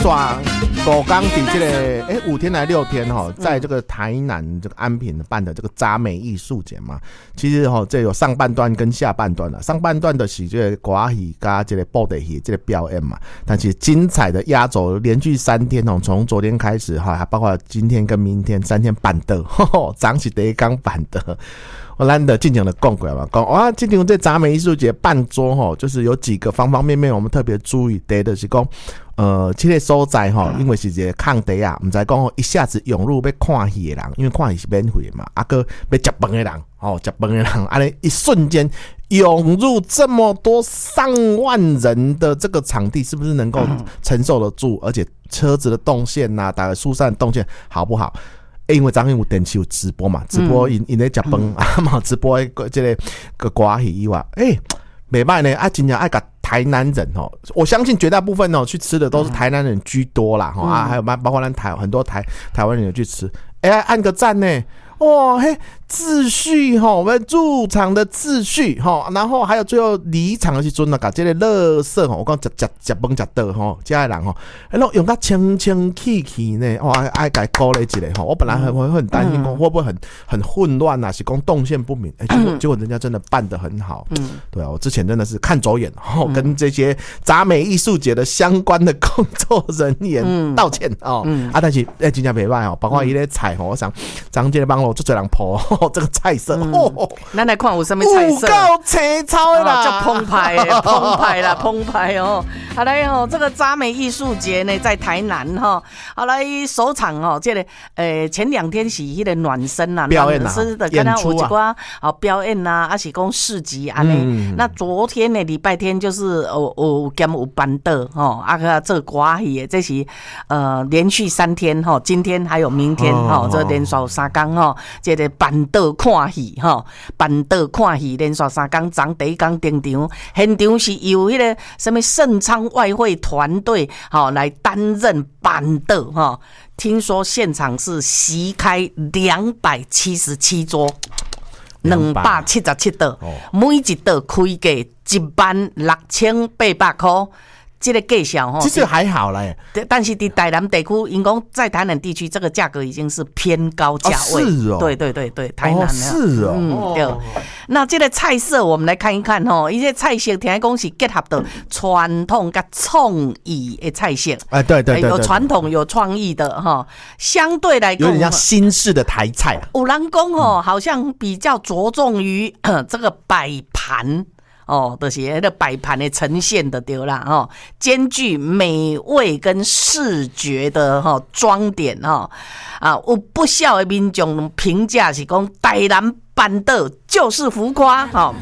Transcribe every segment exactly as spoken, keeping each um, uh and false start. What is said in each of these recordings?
抓狗刚底这个哎五天来六天哈，在这个台南这个安平办的这个杂美艺术节嘛，其实哈这有上半段跟下半段了。上半段的是这个歌戏加这个布袋戏这个表演嘛，但其实精彩的压轴连续三天哦，从昨天开始哈，还包括今天跟明天三天办的，早是第一天办的。我懒得进行的讲过嘛，讲哇，今天这杂美艺术节办桌吼，就是有几个方方面面我们特别注意，第一就是讲，呃，这个所在吼，因为是一个空地啊，唔知讲一下子涌入要看戏的人，因为看戏是免费嘛，啊个要吃饭的人，哦，吃饭的人，啊咧一瞬间涌入这么多上万人的这个场地，是不是能够承受得住？而且车子的动线呐、啊，打疏散动线好不好？因为昨天有电视有直播嘛，直播因因咧食饭啊嘛，直播个这个个歌戏以外，诶，袂歹呢啊，真正爱甲台南人哦，我相信绝大部分哦去吃的都是台南人居多啦，哈、嗯、啊，还有包括咱台很多台台湾人有去吃，哎、欸，按个赞呢。哇嘿，秩序哈，我们入场的秩序哈，然后还有最后离场的时阵呢，把这个垃圾哈，我讲食食食饭食倒哈，这些人哈，然后用它清清气气呢，哇，爱改鼓励一下哈。我本来很会很担心，会不会很很混乱啊？是讲动线不明，哎、欸，结果结果人家真的办得很好，嗯，对啊，我之前真的是看走眼，哈，跟这些杂美艺术节的相关的工作人员道歉哦，嗯、啊，但是哎、欸，真正袂歹哦，包括伊咧菜吼，我想张杰帮我。就这人破、哦、这个菜色，咱、 哦嗯、来看有什么菜色？ 有够青草的啦， 叫、哦、澎湃的，澎湃啦，澎湃哦。好来哦，这个杂美艺术节呢，在台南哈、哦。好来首场哦，这个呃前两天是迄个暖身啦， 表演啦，的跟他有一寡啊表演呐，啊是讲市集安尼、嗯。那昨天呢，礼拜天就是有有兼有班的哦，啊个这歌戏，这是呃连续三天哈、哦，今天还有明天哈、哦哦，这连续三天哈。这个办桌看戏哈，办桌看戏连续三天，昨第一天登场，现场是由迄个什么盛昌外汇团队哈来担任办桌哈。听说现场是席开两百七十七桌，两百七十七桌，每一桌开价一万六千八百块。这个价小其实还好啦， 但是在台南地区，因讲在台南地区，这个价格已经是偏高价位。 哦是哦， 对对对对，台南、哦、 是哦， 嗯对。那这个菜色我们来看一看吼，一些菜色听讲是结合的传统跟创意的菜色。 哎，对对 对, 对, 对， 有传统有创意的哈，相对来讲有点像新式的台菜、啊。 有人讲哦，好像比较着重于这个摆盘。哦，就是那个摆盘的呈现的对啦，哦，兼具美味跟视觉的哈装点哈啊，有不少的民众评价是讲台南办桌就是浮夸哈。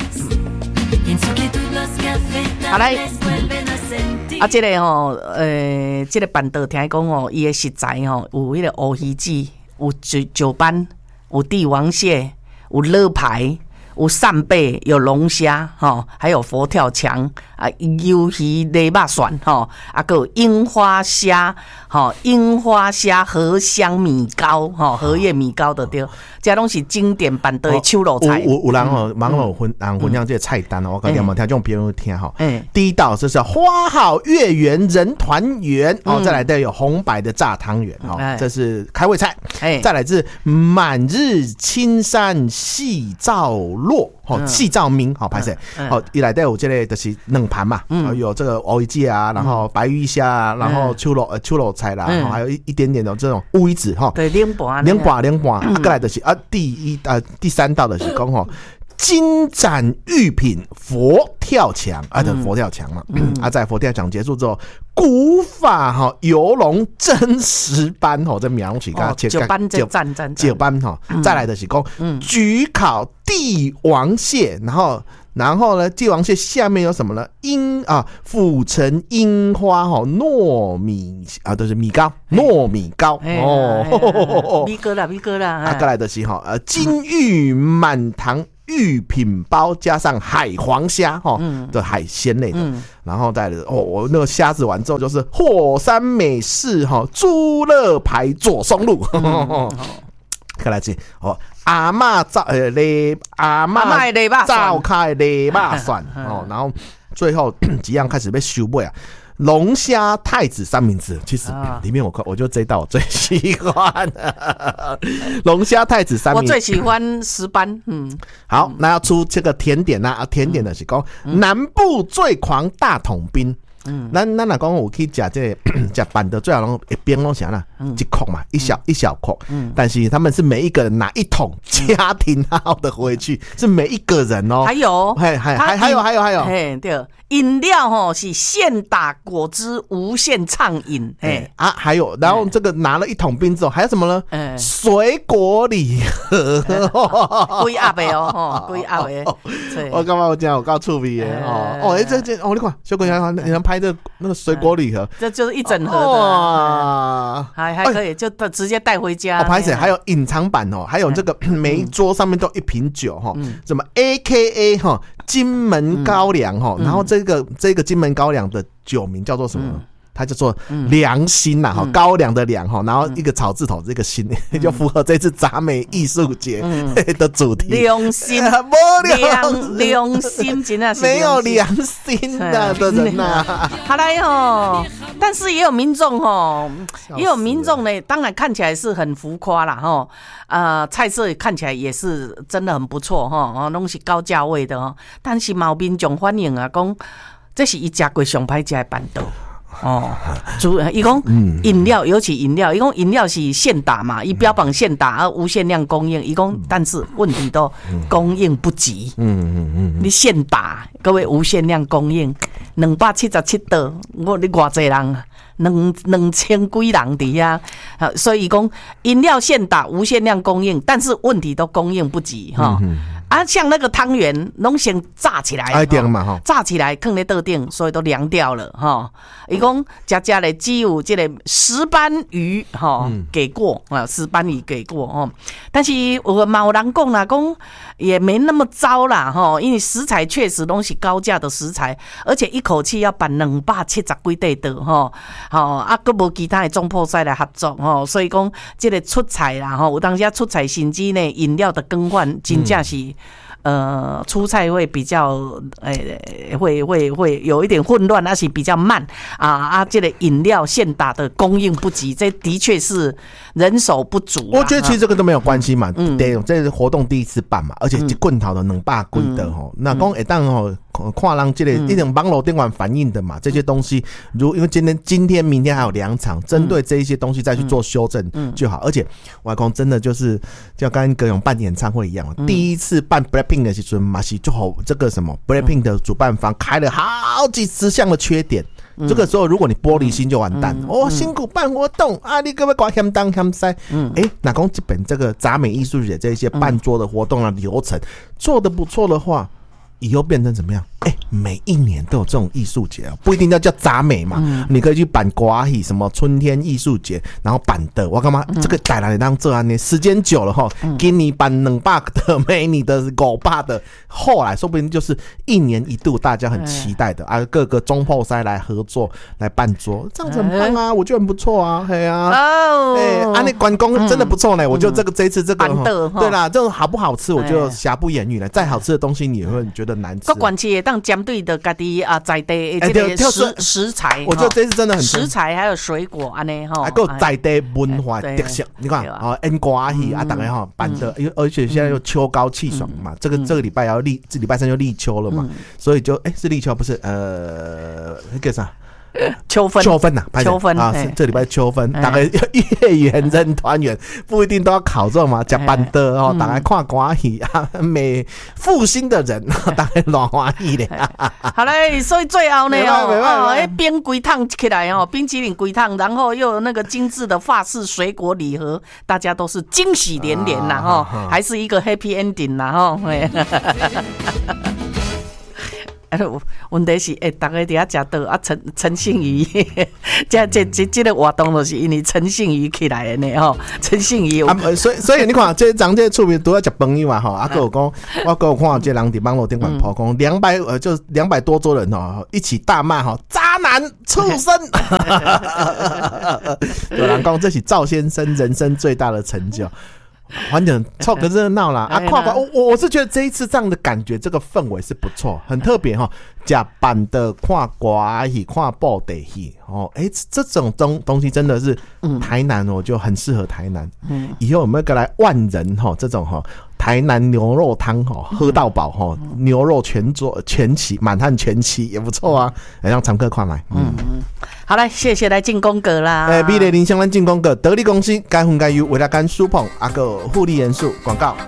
好来，啊，这个吼，呃，这个办桌听讲哦，伊的食材吼有迄个乌鱼子，有酒酒斑，有帝王蟹，有乐排。有扇贝，有龙虾，哈，还有佛跳墙啊，鱿鱼雷肉蒜，哈，啊，还有樱花虾，哈，樱花虾荷香米糕，哈，荷叶米糕的对，这拢是经典版的秋肉菜。 有有人哦，网络分人分享这个菜单哦，我讲点嘛，听这种别人听哈。嗯，第一道就是花好月圆人团圆哦，再来的有红白的炸汤圆哦，这是开胃菜。哎，再来是满日青山细照落。哦，细照明好拍摄，好一来带有这类就是冷盘嘛，嗯，有这个乌鱼子啊，然后白鱼虾啊，然后秋肉呃秋肉菜啦，嗯、还有一一点点的这种乌鱼子哈， 对，两盘两盘两盘，啊，过来就是啊第一啊第三道的是讲吼。金盏玉品佛跳墙啊，对，佛跳墙嘛，嗯、啊，在佛跳墙结束之后，古法哈游龙真实班哈，这描起个九班这赞赞九班哈，再来的是讲焗烤帝王蟹，然后然后呢，帝王蟹下面有什么呢？樱啊，府城樱花哈糯米啊，都是米糕，糯米糕哦，米糕啦，米糕啦， 啊，再来的是哈呃金玉满堂。玉品包加上海皇虾哈的海鲜类的，嗯、然后再哦，我那个虾子完之后就是火山美式哈猪肋排左松露，嗯、看来是哦阿嬷炸呃雷阿嬷炸开雷霸蒜哦，然后最后几样开始被收尾啊。 龙虾太子三明治，其实里面我我就这一道我最喜欢龙虾太子三明治， 我最喜欢石斑。嗯， 好，那要出这个甜点啊，甜点的是讲、嗯、南部最狂大桶冰。嗯，咱咱若讲有去食这食板的，最好拢一边拢啥啦，一口嘛，一小、嗯、一小口。嗯，但是他们是每一个人拿一桶，家庭号的回去，是每一个人哦。 还有， 还还还还有还有还有， 嘿，对，饮料吼是现打果汁无限畅饮，嘿啊，还有，然后这个拿了一桶冰之后，还有什么呢？嗯，水果礼盒， 贵压的哦，贵压的。 我干嘛我讲我告趣味的哦哦，哎这这哦，你看小鬼娘，你能拍这那个水果礼盒， 这就是一整盒的，哇，还还可以就直接带回家。 哦，拍谁？还有隐藏版哦，还有这个每一桌上面都一瓶酒哈，什么 A K A 哈金门高粱哈，然后这个这个金门高粱的酒名叫做什么？它叫做良心呐，哈，高粱的良哈，然后一个草字头，这个心就符合这次杂美艺术节的主题。 良心，良良心，真的是没有良心的的人呐。 好来哦，但是也有民众哦，也有民众呢，当然看起来是很浮夸啦哈，呃，菜色看起来也是真的很不错哈，哦，都是高价位的哦，但是有民众反映啊，讲这是伊吃过上歹吃的板豆。哦，主伊讲饮料，尤其饮料，伊讲饮料是现打嘛，伊标榜现打而无限量供应，伊讲但是问题都供应不及。嗯嗯嗯，你现打，各位无限量供应，两百七十七道，我你偌济人啊？两两千几人底下，所以讲饮料现打无限量供应，但是问题都供应不及哈。嗯啊，像那个汤圆，拢先炸起来，哎对嘛哈，炸起来放在桌顶，所以都凉掉了哈。伊讲家家咧只有这个石斑鱼哈给过啊，石斑鱼给过哦。但是我有人讲啦，讲也没那么糟啦哈，因为食材确实都是高价的食材，而且一口气要办两百七十几块的哈，好啊，佫无其他的总铺师来合作哈，所以讲这个出菜啦哈，有当时出菜甚至呢饮料的更换真正是。呃，出菜会比较，诶、欸，会会会有一点混乱，而且比较慢啊啊！这个饮料现打的供应不及，这的确是人手不足。 我觉得其实这个都没有关系嘛，嗯，对，这是活动第一次办嘛，而且一棍头的两百几的吼，那讲一旦吼。看人这个一种网络电玩反映的嘛，这些东西，如因为今天、今天、明天还有两场，针对这一些东西再去做修正就好。而且外公真的就是就跟葛勇办演唱会一样，第一次办 Blackpink 的时候嘛是就好这个什么 Blackpink 的主办方开了好几十项的缺点。这个时候，如果你玻璃心就完蛋了。哦，辛苦办活动啊，你可不可以搞嫌当嫌塞？嗯，哎，哪公基本这个杂美艺术节这些办桌的活动啊流程做得不错的话。以后变成怎么样？哎、欸，每一年都有这种艺术节啊，不一定要叫杂美嘛。嗯、你可以去办瓜戏，什么春天艺术节，然后办的我干嘛？嗯、这个带来当这样呢？时间久了哈，给你办两百的，没你的五百的，后来说不定就是一年一度大家很期待的、嗯、啊，各个中破塞来合作来办桌，这样子很棒啊，嗯、我觉得很不错啊，嘿啊，哦，哎，啊，那关公真的不错呢、嗯，我就这个这一次这个，嗯、对啦，这种好不好吃，我就瑕不掩瑜了。再好吃的东西，你会觉得难吃。 各管区也当针对的家己啊在地的这个食食材， 我觉得这次真的很食材还有水果安尼哈， 还有在地文化特色。你看啊，演歌戏啊，大家哈办的，因为而且现在又秋高气爽嘛，这个这个礼拜要立，这礼拜三就立秋了嘛，所以就哎是立秋不是呃那个啥。 秋分， 秋分呐、啊， 秋分啊，是这礼拜秋分，大概月圆人团圆，不一定都要考这嘛，加班的哦，大概看歌戏啊，每负心的人，大概乱欢喜的。 好嘞，所以最后呢哦，哎，冰龟烫起来哦，冰淇淋龟烫，然后又有那个精致的法式水果礼盒，大家都是惊喜连连呐哈，还是一个 happy ending 呐哈。问题是，哎，大家伫遐食到啊，陈陈信宇，这这这这个活动就是因为陈信宇起来的呢吼，陈信宇。 啊，所以所以你看，这咱这厝边都要食饭友啊吼，啊，佮有讲，我佮有看这人伫网络顶管抛讲，两百呃，就两百多桌人哦，一起大骂哈，渣男畜生。有人讲这是赵先生人生最大的成就。反正凑个热闹啦啊！跨跨，我我是觉得这一次这样的感觉，这个氛围是不错，很特别哈。 吃板的看歌戏、看布袋戏哦，哎、欸，这种东东西真的是台南哦，就很适合台南。嗯，以后有没有个来万人哈、哦、这种哈、哦、台南牛肉汤哈、哦、喝到饱哈、哦嗯、牛肉全桌全齐满汉全齐也不错啊，来让常客看来。嗯， 嗯好来，谢谢来进攻阁啦。 哎，美丽林香兰进攻阁，得力公司该分该优，维他干舒捧阿个护理元素广告。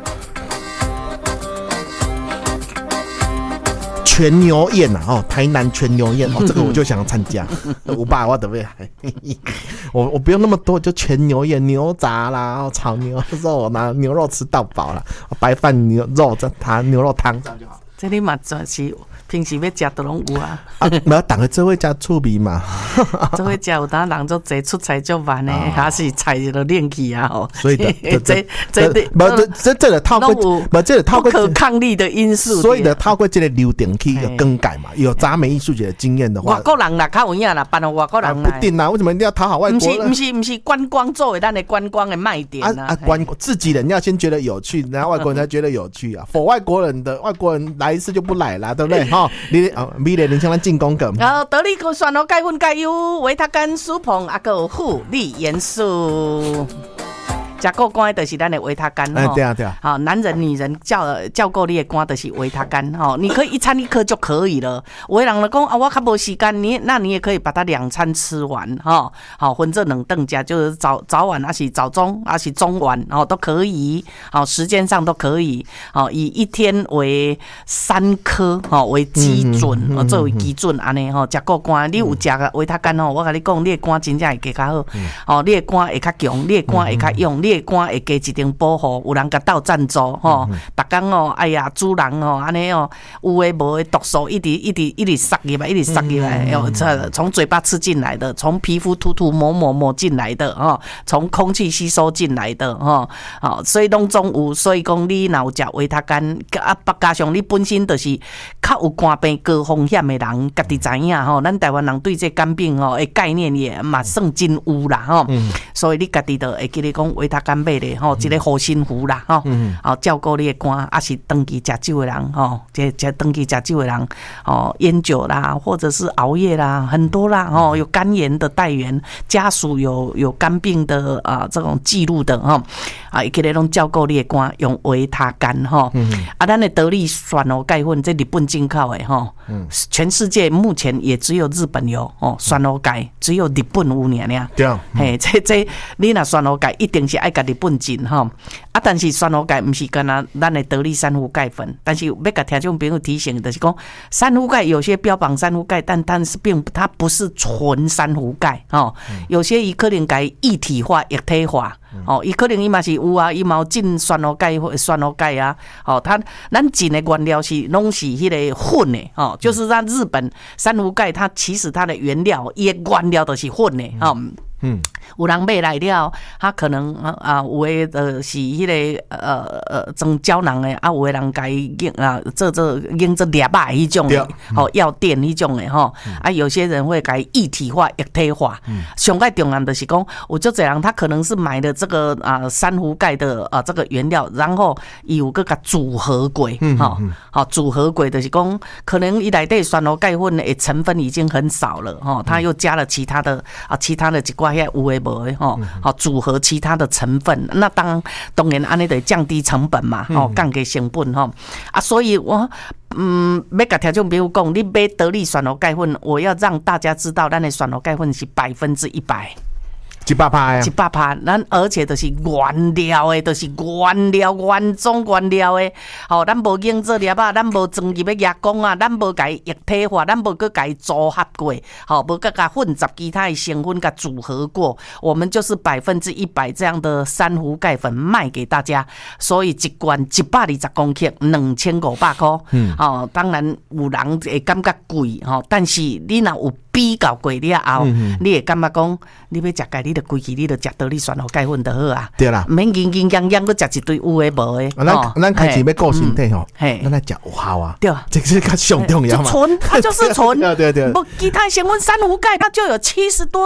全牛宴啊，哦，台南全牛宴哦，这个我就想参加。我爸我准备，我我不用那么多，就全牛宴，牛杂啦，炒牛肉啦，牛肉吃到饱啦，白饭牛肉这汤牛肉汤这样就好。 这你嘛算是平时要吃都拢有啊。 啊，没有，大家做伙吃趣味嘛。 做伙吃有当人做济出菜足慢的，还是菜就练起啊吼。 所以的， 这这没这这这个透过，没这个透过不可抗力的因素。 所以的透过这个流程去更改嘛。有杂美艺术节的经验的话， 外国人啦较有影啦，办到外国人来。不定啦，为什么一定要讨好外国人？ 不是不是不是观光作为咱的观光的卖点啊。 啊，观自己人要先觉得有趣，然后外国人才觉得有趣啊。否外国人的外国人来一次就不来啦，对不对？哈，你哦。美丽林香兰进攻阁， 然后得力可选哦，钙粉钙优维他干舒捧啊个护理元素。食够肝的就是咱的维他干哎，对啊对啊。 好，男人女人叫叫够你的肝的是维他干哈，你可以一餐一颗就可以了。有的人就讲啊，我较无时间，你那你也可以把它两餐吃完哈。好，分这两顿加，就是早早晚还是早中还是中晚哦都可以。好，时间上都可以。好，以一天为三颗哈为基准，嗯嗯、作为基准安尼哈。食够肝，你有食个维他干哦，我跟你讲，你的肝真正会加较好。嗯、哦，你的肝会较强，你的肝会较用。你的肝会加一定保护，有人甲斗赞助吼，逐工哦，哎呀，主人哦，安尼哦，有诶无诶毒素一直一直一直塞入来，一直塞入来，哦，从嘴巴吃进来的，从皮肤涂涂抹抹抹进来的哦，从空气吸收进来的哦，哦，所以拢总有，所以讲你若有食维他干，啊，加上你本身就是较有肝病高风险诶人，家己知影吼，咱台湾人对这肝病吼诶概念也嘛算真有啦吼，所以你家己就会记得讲维他干买咧吼，一个护身符啦吼，哦照顾你的肝，啊是长期食酒的人吼，这这长期食酒的人哦，烟酒啦，或者是熬夜啦，很多啦吼，有肝炎的带源，家属有有肝病的啊这种记录的吼，啊，记得拢照顾你的肝，用维他干吼，啊，咱的得力选哦钙粉，这日本进口的吼，全世界目前也只有日本有哦，选哦钙只有日本有尔尔， 对啊， 嘿，这这你若选哦钙一定是爱甲日本进吼，啊，但是选哦钙不是干那咱的得力珊瑚钙粉，但是要甲听众朋友提醒的是讲，珊瑚钙有些标榜珊瑚钙，但但是并它不是纯珊瑚钙哦，有些伊可能钙液体化、液体化。哦，伊可能伊嘛是有啊，伊嘛有进酸蚵钙、酸蚵钙啊。哦，它咱进的原料是拢是迄个混的哦，就是让日本珊瑚钙，它其实它的原料伊的原料都是混的哦。嗯，有人买来了，他可能啊，有诶呃是迄、那个呃呃装胶囊诶，啊有诶人甲伊用啊做做用做粒仔迄种诶，吼药店迄种诶吼，啊有些人会甲伊液体化、液体化。上盖重要的是讲，有足侪人他可能是买的这个啊珊瑚钙的啊这个原料，然后伊有个甲组合过，吼，好组合过就是讲，可能伊内底酸蚵钙粉诶成分已经很少了，吼，他又加了其他的啊其他的一寡。有诶无诶吼，好组合其他的成分，那当当然安尼得降低成本嘛，吼降低成本吼啊，所以我嗯要甲听众朋友讲，你买得力选蚵钙粉，我要让大家知道，咱的选蚵钙粉是百分之一百。 一百趴呀， 一百趴，咱而且都是原料的，都是原料原种原料的。好，咱无用做粒仔，咱无装入去压工啊，咱无甲伊液体化，咱无佮甲伊组合过，好，无佮甲混杂其他的成分甲组合过。我们就是百分之一百这样的珊瑚钙粉卖给大家，所以一罐一百二十公克，两千五百块。嗯，好，当然有人会感觉贵，吼，但是你若有比较贵了后，嗯、你会感觉讲，你要食钙，你就规矩，你就食得力选蚵钙粉就好啊。 对啦， 免硬硬洋洋，佮食一堆有诶无诶。 咱咱开始要顾身体吼，咱来食有效啊。 对， 这是较上重要嘛。 纯，它就是纯。 对对对。 不，其他成分珊瑚钙，它就有七十多